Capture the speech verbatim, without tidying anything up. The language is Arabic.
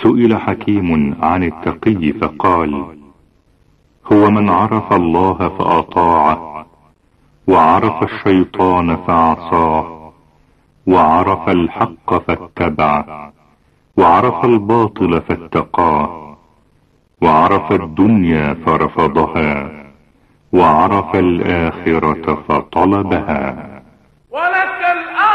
سئل حكيم عن التقي فقال: هو من عرف الله فأطاعه، وعرف الشيطان فعصاه، وعرف الحق فاتبعه، وعرف الباطل فاتقاه، وعرف الدنيا فرفضها، وعرف الآخرة فطلبها.